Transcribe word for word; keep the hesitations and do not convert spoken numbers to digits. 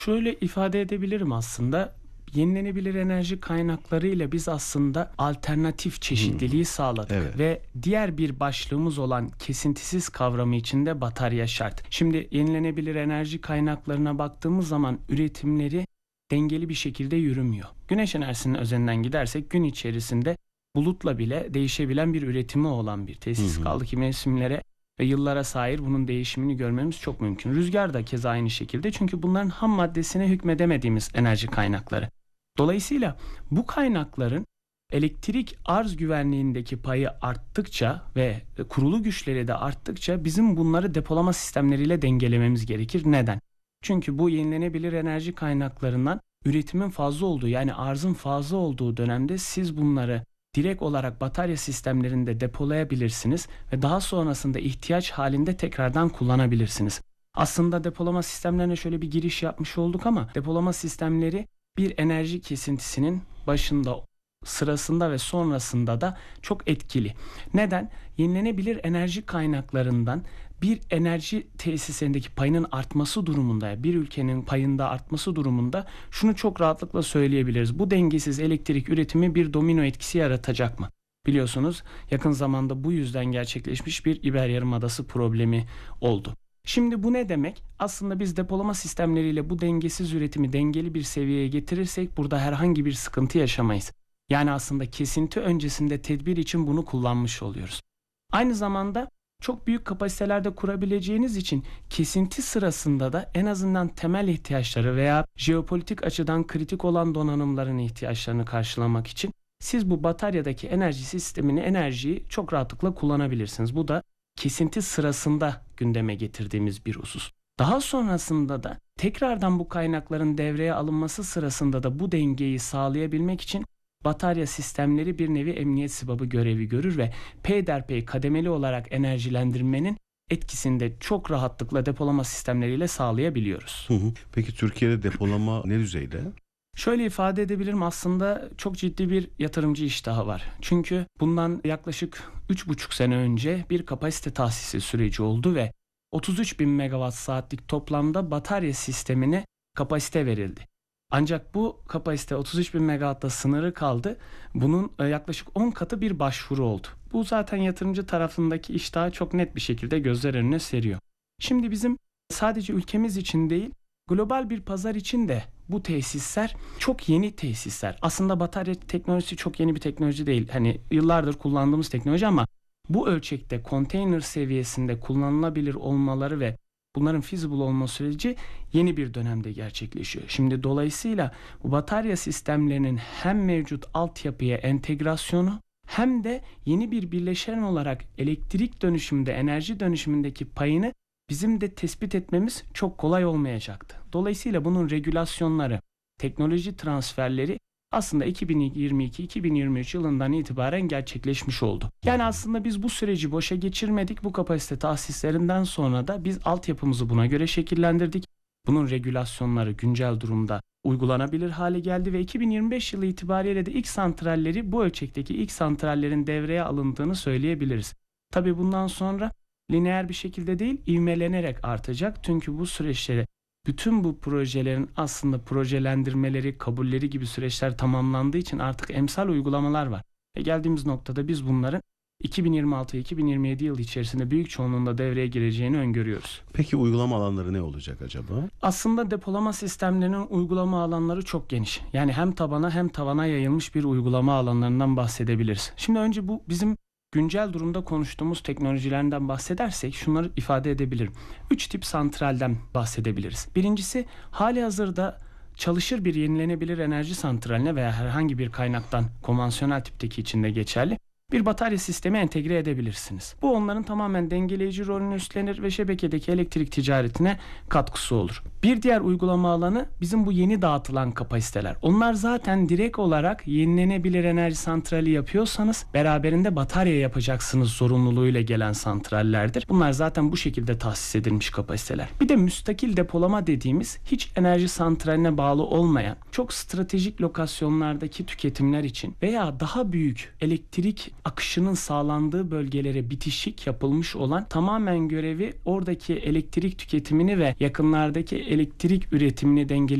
Şöyle ifade edebilirim aslında. Yenilenebilir enerji kaynaklarıyla biz aslında alternatif çeşitliliği sağladık. Evet. Ve diğer bir başlığımız olan kesintisiz kavramı içinde batarya şart. Şimdi yenilenebilir enerji kaynaklarına baktığımız zaman üretimleri dengeli bir şekilde yürümüyor. Güneş enerjisinin özelinden gidersek gün içerisinde bulutla bile değişebilen bir üretimi olan bir tesis Hı hı. kaldı ki mevsimlere ve yıllara sahip bunun değişimini görmemiz çok mümkün. Rüzgar da keza aynı şekilde, çünkü bunların ham maddesine hükmedemediğimiz enerji kaynakları. Dolayısıyla bu kaynakların elektrik arz güvenliğindeki payı arttıkça ve kurulu güçleri de arttıkça bizim bunları depolama sistemleriyle dengelememiz gerekir. Neden? Çünkü bu yenilenebilir enerji kaynaklarından üretimin fazla olduğu, yani arzın fazla olduğu dönemde siz bunları direkt olarak batarya sistemlerinde depolayabilirsiniz ve daha sonrasında ihtiyaç halinde tekrardan kullanabilirsiniz. Aslında depolama sistemlerine şöyle bir giriş yapmış olduk ama depolama sistemleri bir enerji kesintisinin başında, sırasında ve sonrasında da çok etkili. Neden? Yenilenebilir enerji kaynaklarından bir enerji tesisindeki payının artması durumunda, bir ülkenin payında artması durumunda şunu çok rahatlıkla söyleyebiliriz. Bu dengesiz elektrik üretimi bir domino etkisi yaratacak mı? Biliyorsunuz yakın zamanda bu yüzden gerçekleşmiş bir İber Yarımadası problemi oldu. Şimdi bu ne demek? Aslında biz depolama sistemleriyle bu dengesiz üretimi dengeli bir seviyeye getirirsek burada herhangi bir sıkıntı yaşamayız. Yani aslında kesinti öncesinde tedbir için bunu kullanmış oluyoruz. Aynı zamanda çok büyük kapasitelerde kurabileceğiniz için kesinti sırasında da en azından temel ihtiyaçları veya jeopolitik açıdan kritik olan donanımların ihtiyaçlarını karşılamak için siz bu bataryadaki enerji sistemini, enerjiyi çok rahatlıkla kullanabilirsiniz. Bu da kesinti sırasında gündeme getirdiğimiz bir husus. Daha sonrasında da tekrardan bu kaynakların devreye alınması sırasında da bu dengeyi sağlayabilmek için batarya sistemleri bir nevi emniyet sibabı görevi görür ve peyderpey kademeli olarak enerjilendirmenin etkisini de çok rahatlıkla depolama sistemleriyle sağlayabiliyoruz. Hı hı. Peki Türkiye'de depolama ne düzeyde? Şöyle ifade edebilirim, aslında çok ciddi bir yatırımcı iştahı var. Çünkü bundan yaklaşık üç buçuk sene önce bir kapasite tahsisi süreci oldu ve otuz üç bin megawatt saatlik toplamda batarya sistemine kapasite verildi. Ancak bu kapasite otuz üç bin megawattla sınırı kaldı. Bunun yaklaşık on katı bir başvuru oldu. Bu zaten yatırımcı tarafındaki iştahı çok net bir şekilde gözler önüne seriyor. Şimdi bizim sadece ülkemiz için değil, global bir pazar için de bu tesisler çok yeni tesisler. Aslında batarya teknolojisi çok yeni bir teknoloji değil. Hani yıllardır kullandığımız teknoloji ama bu ölçekte konteyner seviyesinde kullanılabilir olmaları ve bunların feasible olma süreci yeni bir dönemde gerçekleşiyor. Şimdi dolayısıyla bu batarya sistemlerinin hem mevcut altyapıya entegrasyonu hem de yeni bir bileşen olarak elektrik dönüşümünde, enerji dönüşümündeki payını bizim de tespit etmemiz çok kolay olmayacaktı. Dolayısıyla bunun regülasyonları, teknoloji transferleri aslında iki bin yirmi iki iki bin yirmi üç yılından itibaren gerçekleşmiş oldu. Yani aslında biz bu süreci boşa geçirmedik. Bu kapasite tahsislerinden sonra da biz altyapımızı buna göre şekillendirdik. Bunun regülasyonları güncel durumda uygulanabilir hale geldi ve iki bin yirmi beş yılı itibariyle de ilk santralleri, bu ölçekteki ilk santrallerin devreye alındığını söyleyebiliriz. Tabii bundan sonra lineer bir şekilde değil, ivmelenerek artacak. Çünkü bu süreçleri, bütün bu projelerin aslında projelendirmeleri, kabulleri gibi süreçler tamamlandığı için artık emsal uygulamalar var. Ve geldiğimiz noktada biz bunların iki bin yirmi altı iki bin yirmi yedi yıl içerisinde büyük çoğunluğunda devreye gireceğini öngörüyoruz. Peki uygulama alanları ne olacak acaba? Aslında depolama sistemlerinin uygulama alanları çok geniş. Yani hem tabana hem tavana yayılmış bir uygulama alanlarından bahsedebiliriz. Şimdi önce bu bizim güncel durumda konuştuğumuz teknolojilerden bahsedersek şunları ifade edebilirim. Üç tip santralden bahsedebiliriz. Birincisi, hali hazırda çalışır bir yenilenebilir enerji santraline veya herhangi bir kaynaktan, konvansiyonel tipteki içinde geçerli bir batarya sistemi entegre edebilirsiniz. Bu onların tamamen dengeleyici rolünü üstlenir ve şebekedeki elektrik ticaretine katkısı olur. Bir diğer uygulama alanı bizim bu yeni dağıtılan kapasiteler. Onlar zaten direkt olarak yenilenebilir enerji santrali yapıyorsanız beraberinde batarya yapacaksınız zorunluluğuyla gelen santrallerdir. Bunlar zaten bu şekilde tahsis edilmiş kapasiteler. Bir de müstakil depolama dediğimiz, hiç enerji santraline bağlı olmayan, çok stratejik lokasyonlardaki tüketimler için veya daha büyük elektrik akışının sağlandığı bölgelere bitişik yapılmış olan, tamamen görevi oradaki elektrik tüketimini ve yakınlardaki elektrik üretimini dengelemek